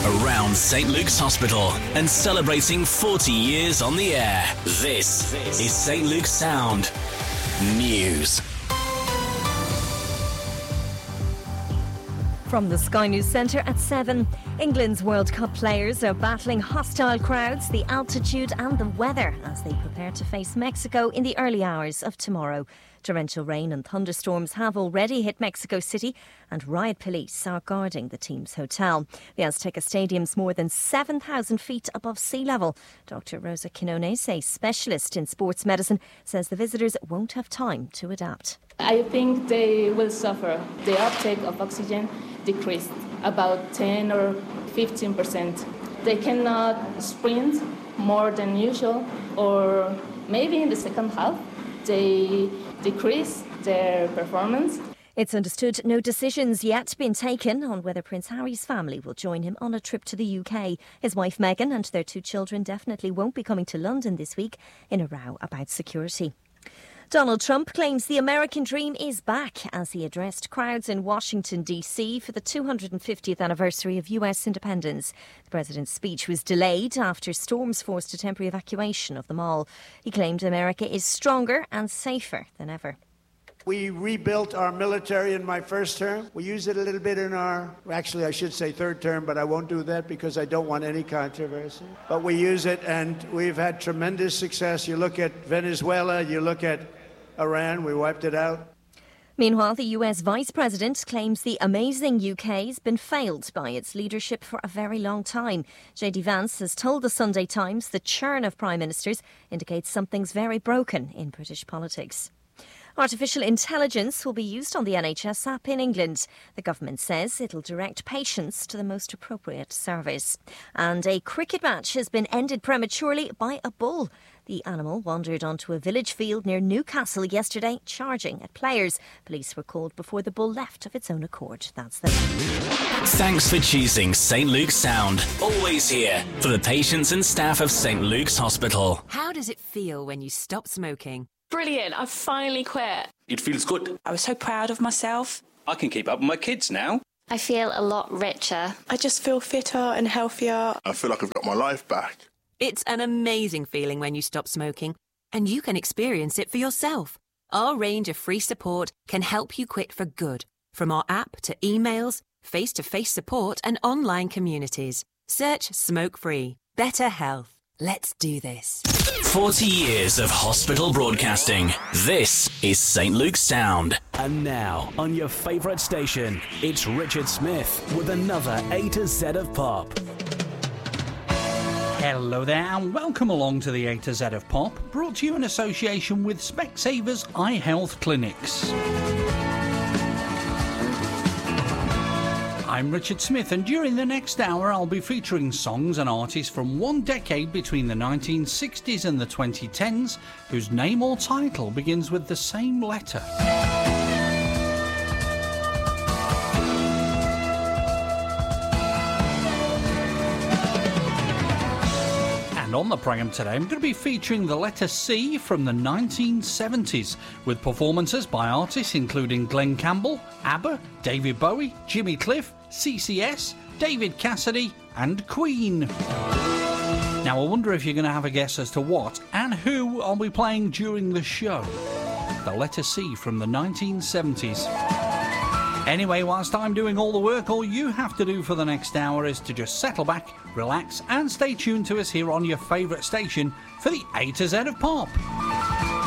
around St Luke's Hospital and celebrating 40 years on the air. This is St Luke's Sound News. From the Sky News Centre at 7, England's World Cup players are battling hostile crowds, the altitude and the weather as they prepare to face Mexico in the early hours of tomorrow. Torrential rain and thunderstorms have already hit Mexico City and riot police are guarding the team's hotel. The Azteca Stadium's more than 7,000 feet above sea level. Dr Rosa Quinones, a specialist in sports medicine, says the visitors won't have time to adapt. I think they will suffer. The uptake of oxygen decreased about 10 or 15%. They cannot sprint more than usual, or maybe in the second half they decrease their performance. It's understood no decisions yet been taken on whether Prince Harry's family will join him on a trip to the UK. His wife Meghan and their 2 children definitely won't be coming to London this week in a row about security. Donald Trump claims the American dream is back as he addressed crowds in Washington, D.C. for the 250th anniversary of US independence. The president's speech was delayed after storms forced a temporary evacuation of the mall. He claimed America is stronger and safer than ever. We rebuilt our military in my first term. We used it a little bit in I should say third term, but I won't do that because I don't want any controversy. But we use it and we've had tremendous success. You look at Venezuela, you look at Iran, we wiped it out. Meanwhile, the US Vice President claims the amazing UK has been failed by its leadership for a very long time. JD Vance has told the Sunday Times the churn of prime ministers indicates something's very broken in British politics. Artificial intelligence will be used on the NHS app in England. The government says it'll direct patients to the most appropriate service. And a cricket match has been ended prematurely by a bull. The animal wandered onto a village field near Newcastle yesterday, charging at players. Police were called before the bull left of its own accord. That's the... Thanks for choosing St Luke's Sound. Always here for the patients and staff of St Luke's Hospital. How does it feel when you stop smoking? Brilliant, I've finally quit. It feels good. I was so proud of myself. I can keep up with my kids now. I feel a lot richer. I just feel fitter and healthier. I feel like I've got my life back. It's an amazing feeling when you stop smoking, and you can experience it for yourself. Our range of free support can help you quit for good, from our app to emails, face-to-face support and online communities. Search Smoke Free. Better health. Let's do this. 40 years of hospital broadcasting. This is St Luke's Sound. And now, on your favourite station, it's Richard Smith with another A to Z of Pop. Hello there and welcome along to the A to Z of Pop, brought to you in association with Specsavers Eye Health Clinics. I'm Richard Smith, and during the next hour I'll be featuring songs and artists from one decade between the 1960s and the 2010s whose name or title begins with the same letter. And on the programme today I'm going to be featuring the letter C from the 1970s with performances by artists including Glenn Campbell, ABBA, David Bowie, Jimmy Cliff, CCS, David Cassidy and Queen. Now I wonder if you're going to have a guess as to what and who I'll be playing during the show. The letter C from the 1970s. Anyway, whilst I'm doing all the work, all you have to do for the next hour is to just settle back, relax and stay tuned to us here on your favourite station for the A to Z of Pop.